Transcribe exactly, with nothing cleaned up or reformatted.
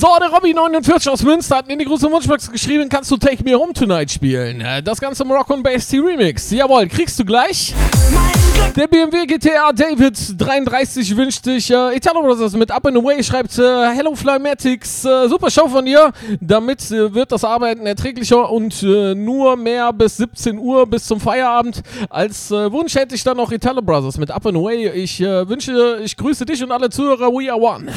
So, der Robby neunundvierzig aus Münster hat mir in die große Wunschbox geschrieben, kannst du Take Me Home Tonight spielen? Das Ganze im Rock und Bass T Remix. Jawohl, kriegst du gleich. Der B M W G T R David dreiunddreißig wünscht sich äh, Italo Brothers mit Up and Away, schreibt äh, Hello Flymatics, äh, super Show von dir. Damit äh, wird das Arbeiten erträglicher und äh, nur mehr bis siebzehn Uhr bis zum Feierabend. Als äh, Wunsch hätte ich dann noch Italo Brothers mit Up and Away. Ich äh, wünsche, ich grüße dich und alle Zuhörer. We are one.